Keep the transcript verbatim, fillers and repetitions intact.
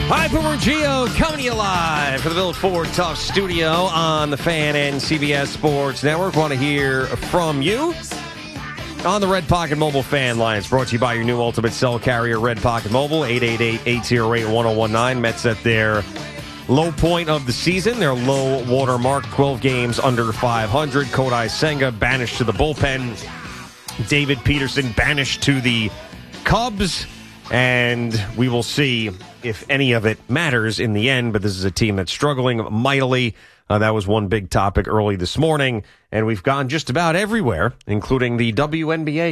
Hi, Boomer Geo, coming to you live from the Bill Ford Tough Studio on the Fan and C B S Sports Network. Want to hear from you on the Red Pocket Mobile Fan Line. It's brought to you by your new Ultimate Cell Carrier, Red Pocket Mobile, eight eight eight, eight oh eight, one oh one nine. Mets at their low point of the season, their low water mark, twelve games under five hundred. Kodai Senga banished to the bullpen. David Peterson banished to the Cubs. And we will see if any of it matters in the end, but this is a team that's struggling mightily. Uh, that was one big topic early this morning, and we've gone just about everywhere, including the W N B A